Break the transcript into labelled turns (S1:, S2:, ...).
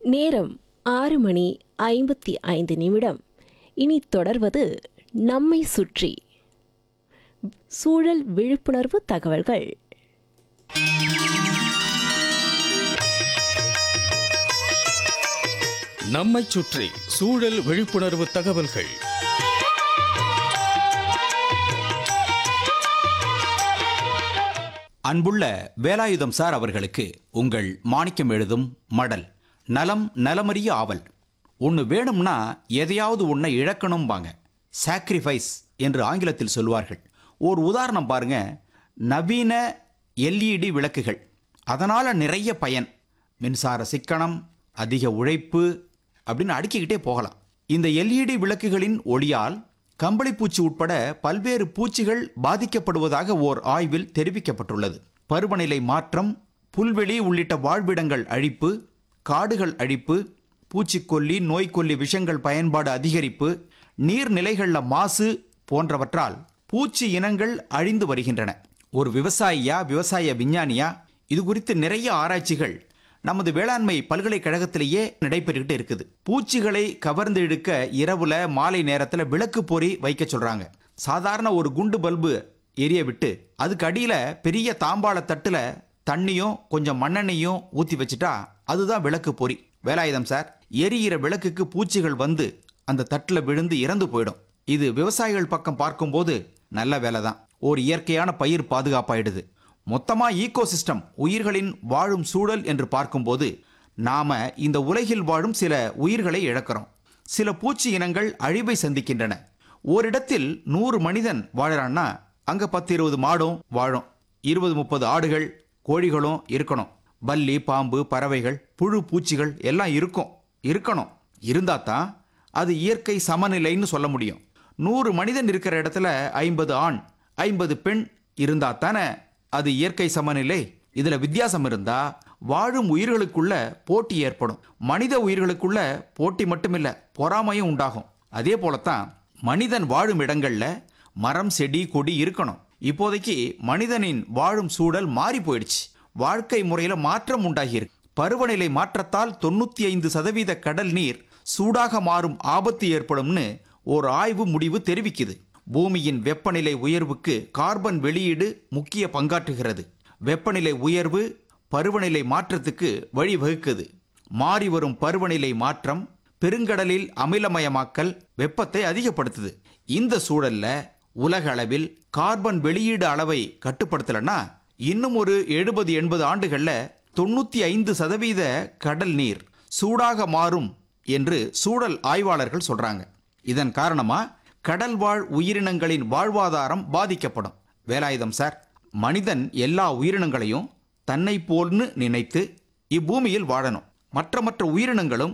S1: நேரம் 6:55. இனி தொடர்வது நம்மை சுற்றி சூழல் விழிப்புணர்வு தகவல்கள்.
S2: நம்மைச் சுற்றி சூழல் விழிப்புணர்வு தகவல்கள்.
S3: அன்புள்ள வேலாயுதம் சார் அவர்களுக்கு உங்கள் மாணிக்கம் எழுதும் மடல். நலம் நலமறிய ஆவல். ஒன்று வேணும்னா எதையாவது ஒன்றை இழக்கணும்பாங்க. சாக்ரிஃபைஸ் என்று ஆங்கிலத்தில் சொல்வார்கள். ஒரு உதாரணம் பாருங்க. நவீன எல்இடி விளக்குகள், அதனால் நிறைய பயன், மின்சார சிக்கனம், அதிக உழைப்பு அப்படின்னு அடுக்கிக்கிட்டே போகலாம். இந்த எல்இடி விளக்குகளின் ஒளியால் கம்பளிப்பூச்சி உட்பட பல்வேறு பூச்சிகள் பாதிக்கப்படுவதாக ஓர் ஆய்வில் தெரிவிக்கப்பட்டுள்ளது. பருவநிலை மாற்றம், புல்வெளி உள்ளிட்ட வாழ்விடங்கள் அழிப்பு, காடுகள் அழிப்பு, பூச்சிக்கொல்லி நோய்க்கொல்லி விஷங்கள் பயன்பாடு அதிகரிப்பு, நீர்நிலைகளில் மாசு போன்றவற்றால் பூச்சி இனங்கள் அழிந்து வருகின்றன. ஒரு விவசாயியா விவசாய விஞ்ஞானியா இது குறித்து நிறைய ஆராய்ச்சிகள் நமது வேளாண்மை பல்கலைக்கழகத்திலேயே நடைபெற்றுக்கிட்டு இருக்குது. பூச்சிகளை கவர்ந்து இழுக்க இரவுல மாலை நேரத்தில் விளக்கு பொறி வைக்க சொல்றாங்க. சாதாரண ஒரு குண்டு பல்பு எரிய விட்டு அதுக்கு அடியில் பெரிய தாம்பாள தட்டுல தண்ணியும் கொஞ்சம் மண்ணெண்ணையும் ஊற்றி வச்சுட்டா அதுதான் விளக்கு பொறி. வேலாயுதம் சார், எரியிற விளக்குக்கு பூச்சிகள் வந்து அந்த தட்டில் விழுந்து இறந்து போயிடும். இது விவசாயிகள் பக்கம் பார்க்கும்போது நல்ல வேலை தான். ஒரு இயற்கையான பயிர் பாதுகாப்பாயிடுது. மொத்தமா ஈகோசிஸ்டம், உயிர்களின் வாழும் சூழல் என்று பார்க்கும்போது நாம இந்த உலகில் வாழும் சில உயிர்களை இழக்கிறோம். சில பூச்சி இனங்கள் அழிவை சந்திக்கின்றன. ஓரிடத்தில் 100 மனிதன் வாழறான்னா அங்க 10-20 மாடும் வாழும், 20-30 ஆடுகள் கோழிகளும் இருக்கணும். பல்லி பாம்பு பறவைகள் புழு பூச்சிகள் எல்லாம் இருக்கணும். இருந்தா தான் அது இயற்கை சமநிலைன்னு சொல்ல முடியும். 100 மனிதன் இருக்கிற இடத்துல 50 ஆண் 50 பெண் இருந்தா தானே அது இயற்கை சமநிலை. இதுல வித்தியாசம் இருந்தா வாழும் உயிர்களுக்குள்ள போட்டி ஏற்படும். மனித உயிர்களுக்குள்ள போட்டி மட்டுமில்ல, பொறாமையும் உண்டாகும். அதே போலத்தான் மனிதன் வாழும் இடங்கள்ல மரம் செடி கொடி இருக்கணும். இப்போதைக்கு மனிதனின் வாழும் சூழல் மாறி போயிடுச்சு. வாழ்க்கை முறையில மாற்றம் உண்டாகியிருக்கு. பருவநிலை மாற்றத்தால் 95% கடல் நீர் சூடாக மாறும் ஆபத்து ஏற்படும்னு ஒரு ஆய்வு முடிவு தெரிவிக்குது. பூமியின் வெப்பநிலை உயர்வுக்கு கார்பன் வெளியீடு முக்கிய பங்காற்றுகிறது. வெப்பநிலை உயர்வு பருவநிலை மாற்றத்துக்கு வழிவகுக்குது. மாறி வரும் பருவநிலை மாற்றம் பெருங்கடலில் அமிலமயமாக்கல் வெப்பத்தை அதிகப்படுத்துது. இந்த சூழல்ல உலக அளவில் கார்பன் வெளியீடு அளவை கட்டுப்படுத்தலன்னா இன்னும் ஒரு 70-80 ஆண்டுகள்ல 95% கடல் நீர் சூடாக மாறும் என்று சூழல் ஆய்வாளர்கள் சொல்றாங்க. இதன் காரணமா கடல் வாழ் உயிரினங்களின் வாழ்வாதாரம் பாதிக்கப்படும். வேலாயுதம் சார், மனிதன் எல்லா உயிரினங்களையும் தன்னை போல்னு நினைத்து இப்பூமியில் வாழணும். மற்ற உயிரினங்களும்